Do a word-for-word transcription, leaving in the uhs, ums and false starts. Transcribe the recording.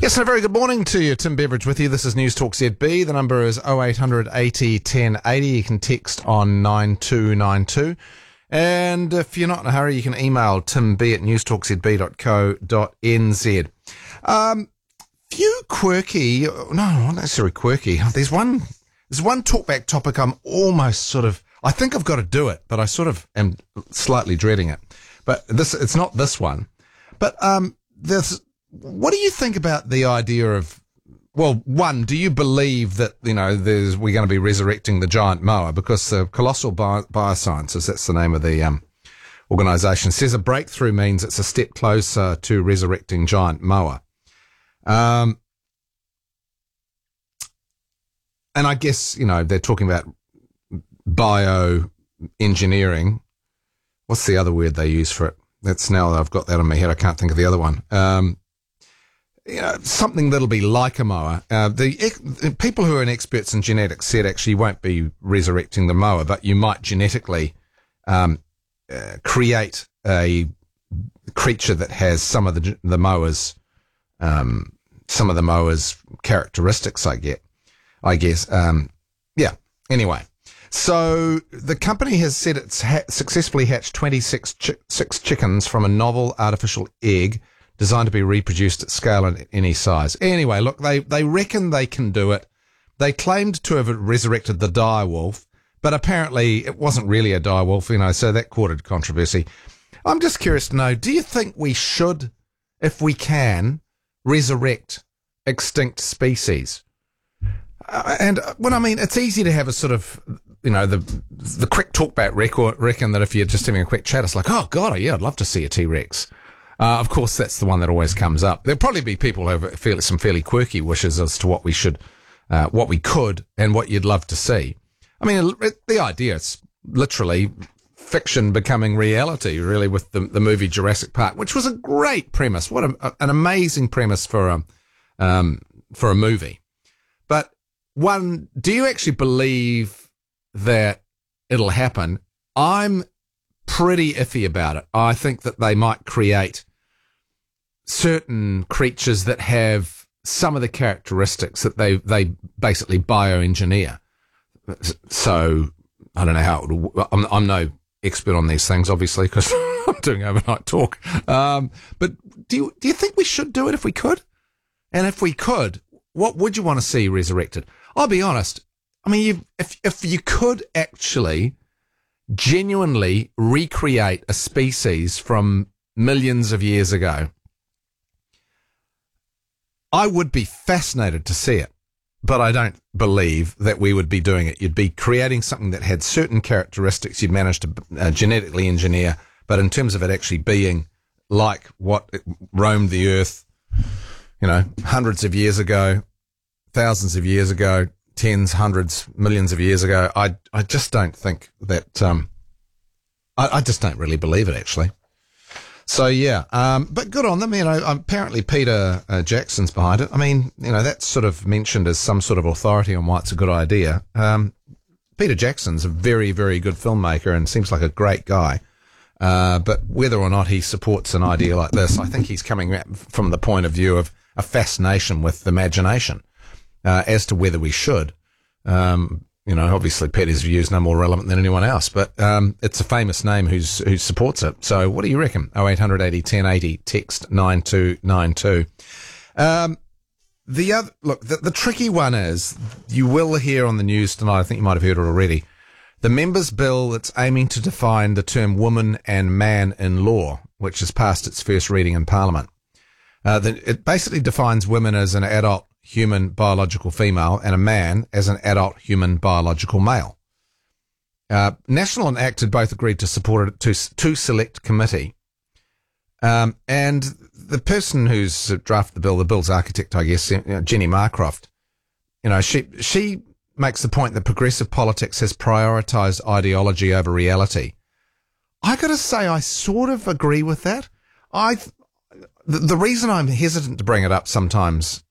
Yes, a very good morning to you. Tim Beveridge with you. This is News Talk Z B. The number is oh eight hundred eighty ten eighty. You can text on nine two nine two. And if you're not in a hurry, you can email timb at newstalkzb dot co dot n z. Um, few quirky, no, not necessarily quirky. There's one, there's one talkback topic I'm almost sort of, I think I've got to do it, but I sort of am slightly dreading it. But this, it's not this one. But um, there's, what do you think about the idea of, well, one, do you believe that, you know, there's, we're going to be resurrecting the giant moa? Because the Colossal Bio- Biosciences, that's the name of the um, organisation, says a breakthrough means it's a step closer to resurrecting giant moa. Um, and I guess, you know, they're talking about bioengineering. What's the other word they use for it? That's now that I've got that in my head, I can't think of the other one. Um, you know, something that'll be like a moa. Uh, the, the people who are experts in genetics said actually you won't be resurrecting the moa, but you might genetically um, uh, create a creature that has some of the the moa's um, some of the moa's characteristics. I get, I guess. Um, yeah. Anyway. So the company has said it's ha- successfully hatched twenty-six chi- six chickens from a novel artificial egg designed to be reproduced at scale in any size. Anyway, look, they, they reckon they can do it. They claimed to have resurrected the dire wolf, but apparently it wasn't really a dire wolf, you know, so that courted controversy. I'm just curious to know, do you think we should, if we can, resurrect extinct species? Uh, and when I mean, it's easy to have a sort of, you know, the the quick talkback record reckon that if you're just having a quick chat, it's like, oh God, yeah, I'd love to see a T-Rex. Uh, of course, that's the one that always comes up. There'll probably be people who have feel some fairly quirky wishes as to what we should, uh, what we could, and what you'd love to see. I mean, the idea is literally fiction becoming reality, really, with the the movie Jurassic Park, which was a great premise. What a, an amazing premise for a um, for a movie. But one, do you actually believe that it'll happen? I'm pretty iffy about it. I think that they might create certain creatures that have some of the characteristics that they they basically bioengineer. So I don't know how it would, I'm, I'm no expert on these things, obviously, because I'm doing overnight talk. Um, but do you do you think we should do it if we could? And if we could, what would you want to see resurrected? I'll be honest. I mean, you, if if you could actually genuinely recreate a species from millions of years ago, I would be fascinated to see it, but I don't believe that we would be doing it. You'd be creating something that had certain characteristics you'd managed to uh, genetically engineer, but in terms of it actually being like what roamed the earth, you know, hundreds of years ago, thousands of years ago, tens, hundreds, millions of years ago, I I just don't think that, um, I, I just don't really believe it, actually. So, yeah, um, but good on them. You know, apparently Peter uh, Jackson's behind it. I mean, you know, that's sort of mentioned as some sort of authority on why it's a good idea. Um, Peter Jackson's a very, very good filmmaker and seems like a great guy. Uh, but whether or not he supports an idea like this, I think he's coming from the point of view of a fascination with imagination. Uh, as to whether we should, um, you know, obviously Peter's view is no more relevant than anyone else, but um, it's a famous name who's who supports it. So what do you reckon? oh eight hundred eighty ten eighty, text nine two nine two. Um, the other, look, the, the tricky one is, you will hear on the news tonight, I think you might have heard it already, the members' bill that's aiming to define the term woman and man in law, which has passed its first reading in Parliament. Uh, the, it basically defines women as an adult human biological female and a man as an adult human biological male. Uh, National and ACT had both agreed to support it to, to select committee. Um, and the person who's drafted the bill, the bill's architect, I guess, you know, Jenny Marcroft, you know, she, she makes the point that progressive politics has prioritised ideology over reality. I got to say, I sort of agree with that. I, the, the reason I'm hesitant to bring it up sometimes